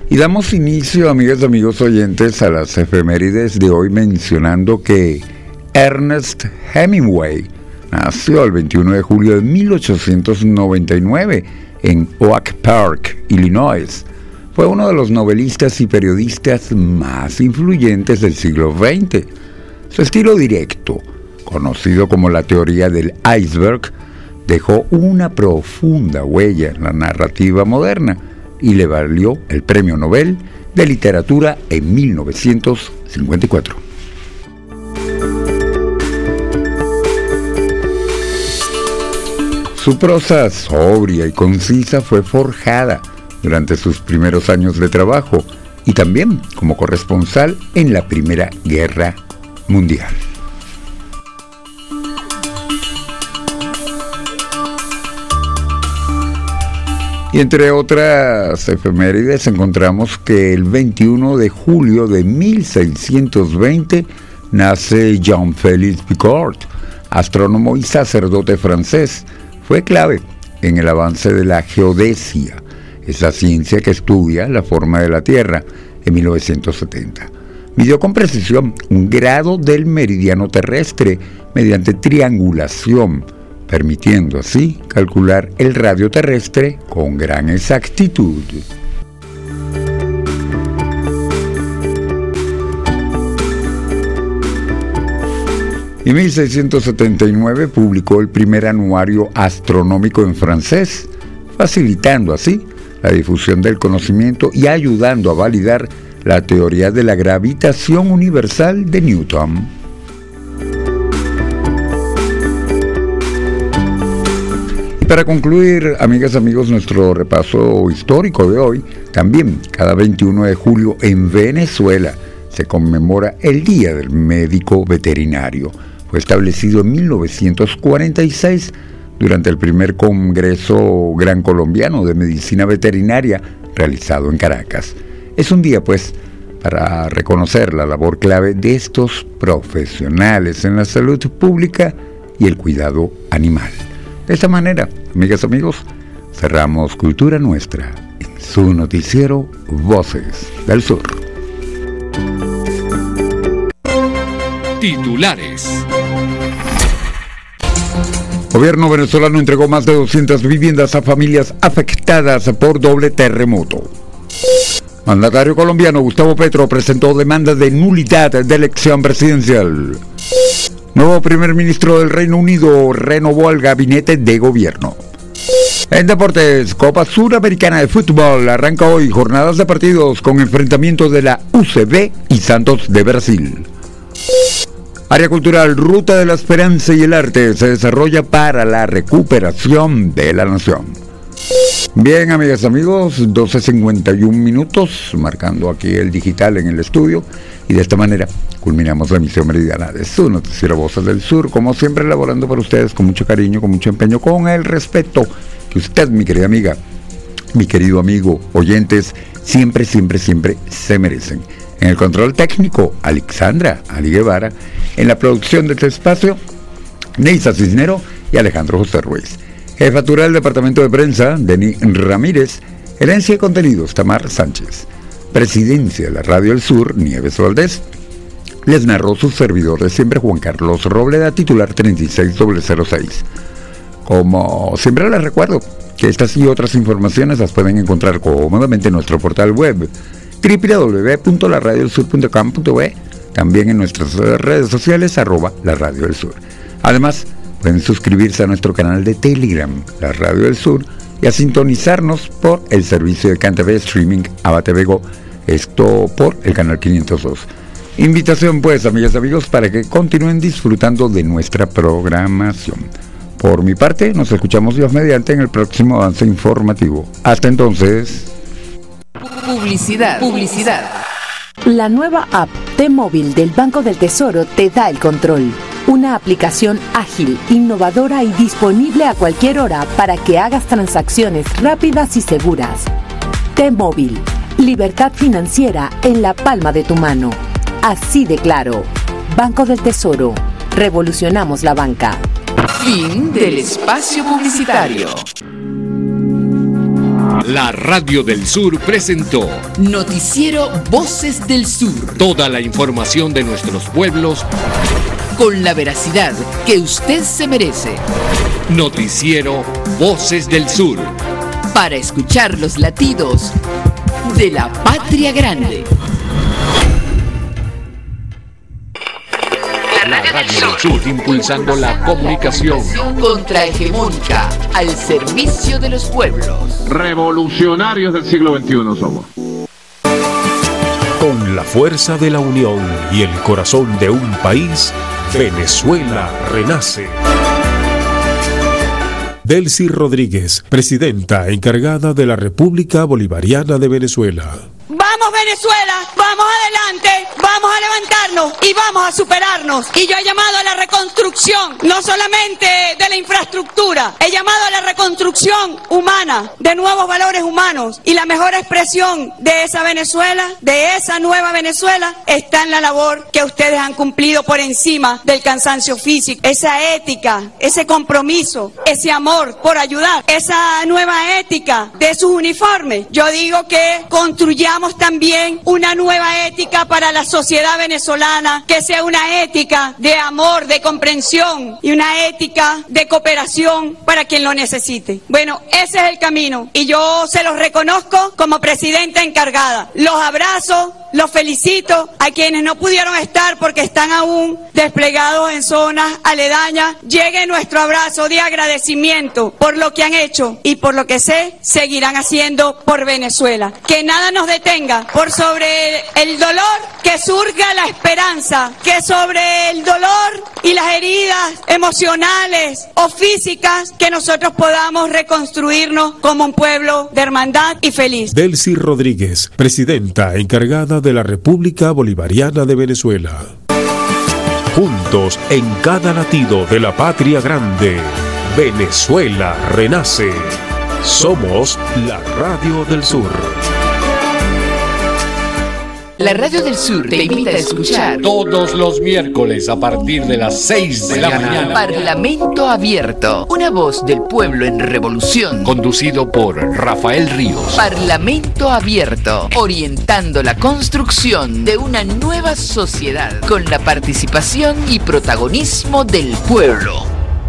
Y damos inicio, amigas y amigos oyentes, a las efemérides de hoy mencionando que Ernest Hemingway nació el 21 de julio de 1899 en Oak Park, Illinois. Fue uno de los novelistas y periodistas más influyentes del siglo XX. Su estilo directo, conocido como la teoría del iceberg, dejó una profunda huella en la narrativa moderna y le valió el Premio Nobel de Literatura en 1954. Su prosa sobria y concisa fue forjada durante sus primeros años de trabajo y también como corresponsal en la Primera Guerra Mundial. Y entre otras efemérides encontramos que el 21 de julio de 1620 nace Jean-Félix Picard, astrónomo y sacerdote francés. Fue clave en el avance de la geodesia, esa ciencia que estudia la forma de la Tierra, en 1970. Midió con precisión un grado del meridiano terrestre mediante triangulación, permitiendo así calcular el radio terrestre con gran exactitud. En 1679 publicó el primer anuario astronómico en francés, facilitando así la difusión del conocimiento y ayudando a validar la teoría de la gravitación universal de Newton. Y para concluir, amigas y amigos, nuestro repaso histórico de hoy, también cada 21 de julio en Venezuela se conmemora el Día del Médico Veterinario. Fue establecido en 1946 durante el primer Congreso Gran Colombiano de Medicina Veterinaria realizado en Caracas. Es un día, pues, para reconocer la labor clave de estos profesionales en la salud pública y el cuidado animal. De esta manera, amigas y amigos, cerramos Cultura Nuestra en su noticiero Voces del Sur. Titulares. Gobierno venezolano entregó más de 200 viviendas a familias afectadas por doble terremoto. Mandatario colombiano Gustavo Petro presentó demanda de nulidad de elección presidencial. Nuevo primer ministro del Reino Unido renovó el gabinete de gobierno. En deportes, Copa Suramericana de Fútbol arranca hoy jornadas de partidos con enfrentamientos de la UCB y Santos de Brasil. Área cultural, Ruta de la Esperanza y el Arte se desarrolla para la recuperación de la nación. Bien, amigas y amigos, 12:51, marcando aquí el digital en el estudio. Y de esta manera culminamos la emisión meridiana de su noticiero Voces del Sur, como siempre elaborando para ustedes con mucho cariño, con mucho empeño, con el respeto que usted, mi querida amiga, mi querido amigo, oyentes, siempre se merecen. En el control técnico, Alexandra Ali Guevara. En la producción de este espacio, Neisa Cisnero y Alejandro José Ruiz. Jefatura del Departamento de Prensa, Denis Ramírez. Gerencia de Contenidos, Tamar Sánchez. Presidencia de la Radio del Sur, Nieves Valdés. Les narró su servidor de siempre, Juan Carlos Robleda, titular 36006. Como siempre les recuerdo que estas y otras informaciones las pueden encontrar cómodamente en nuestro portal web www.laradiodelsur.com.be, también en nuestras redes sociales @La Radio del Sur. Además, pueden suscribirse a nuestro canal de Telegram, La Radio del Sur, y a sintonizarnos por el servicio de CanTV Streaming ABA-TV Go, esto por el canal 502. Invitación, pues, amigas y amigos, para que continúen disfrutando de nuestra programación. Por mi parte, nos escuchamos Dios mediante en el próximo avance informativo. Hasta entonces. Publicidad. La nueva app T-Móvil del Banco del Tesoro te da el control. Una aplicación ágil, innovadora y disponible a cualquier hora para que hagas transacciones rápidas y seguras. T-Móvil. Libertad financiera en la palma de tu mano. Así de claro. Banco del Tesoro. Revolucionamos la banca. Fin del espacio publicitario. La Radio del Sur presentó Noticiero Voces del Sur. Toda la información de nuestros pueblos con la veracidad que usted se merece. Noticiero Voces del Sur. Para escuchar los latidos de la patria grande. La Radio del Sur, impulsando la comunicación Contrahegemónica, al servicio de los pueblos. Revolucionarios del siglo XXI somos. Con la fuerza de la unión y el corazón de un país, Venezuela renace. Delcy Rodríguez, presidenta encargada de la República Bolivariana de Venezuela. ¡Vamos, Venezuela! ¡Vamos adelante! ¡Vamos a levantarnos y vamos a superarnos! Y yo he llamado a la reconstrucción, no solamente de la infraestructura, he llamado a la reconstrucción humana, de nuevos valores humanos. Y la mejor expresión de esa Venezuela, de esa nueva Venezuela, está en la labor que ustedes han cumplido por encima del cansancio físico. Esa ética, ese compromiso, ese amor por ayudar, esa nueva ética de sus uniformes. Yo digo que construyamos también una nueva ética para la sociedad venezolana, que sea una ética de amor, de comprensión y una ética de cooperación para quien lo necesite. Bueno, ese es el camino y yo se los reconozco como presidenta encargada. Los abrazo, los felicito a quienes no pudieron estar porque están aún desplegados en zonas aledañas. Llegue nuestro abrazo de agradecimiento por lo que han hecho y por lo que sé seguirán haciendo por Venezuela. Que nada nos detenga. Por sobre el dolor, que surja la esperanza. Que sobre el dolor y las heridas emocionales o físicas, que nosotros podamos reconstruirnos como un pueblo de hermandad y feliz. Delcy Rodríguez, presidenta encargada de la República Bolivariana de Venezuela. Juntos en cada latido de la patria grande, Venezuela renace. Somos la Radio del Sur. La Radio del Sur te invita a escuchar todos los miércoles a partir de las 6 de la mañana. Parlamento Abierto, una voz del pueblo en revolución. Conducido por Rafael Ríos. Parlamento Abierto, orientando la construcción de una nueva sociedad con la participación y protagonismo del pueblo.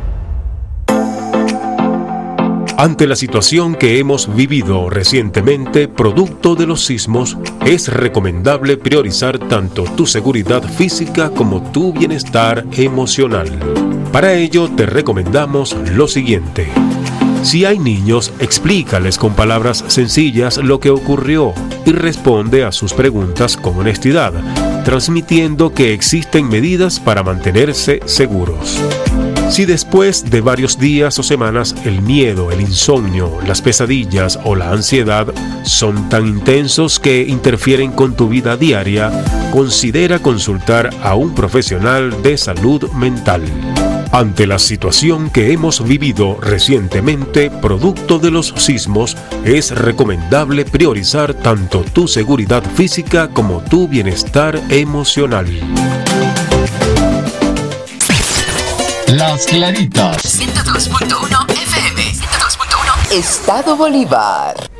Ante la situación que hemos vivido recientemente, producto de los sismos, es recomendable priorizar tanto tu seguridad física como tu bienestar emocional. Para ello, te recomendamos lo siguiente. Si hay niños, explícales con palabras sencillas lo que ocurrió y responde a sus preguntas con honestidad, transmitiendo que existen medidas para mantenerse seguros. Si después de varios días o semanas el miedo, el insomnio, las pesadillas o la ansiedad son tan intensos que interfieren con tu vida diaria, considera consultar a un profesional de salud mental. Ante la situación que hemos vivido recientemente, producto de los sismos, es recomendable priorizar tanto tu seguridad física como tu bienestar emocional. Las Claritas. 102.1 FM. 102.1 Estado Bolívar.